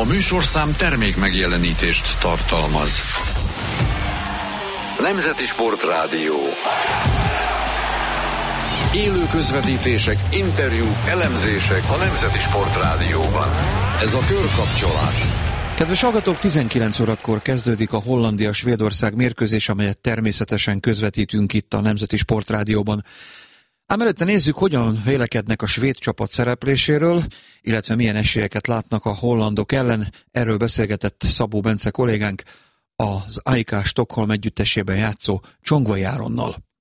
A műsorszám termék megjelenítést tartalmaz. Nemzeti Sportrádió. Élő közvetítések, interjúk, elemzések a Nemzeti Sportrádióban. Ez a Körkapcsolás. Kedves hallgatók, 19 órakor kezdődik a Hollandia-Svédország mérkőzés, amelyet természetesen közvetítünk itt a Nemzeti Sportrádióban. Ám előtte nézzük, hogyan vélekednek a svéd csapat szerepléséről, illetve milyen esélyeket látnak a hollandok ellen. Erről beszélgetett Szabó Bence kollégánk az AIK Stockholm együttesében játszó Csongvai Áronnal.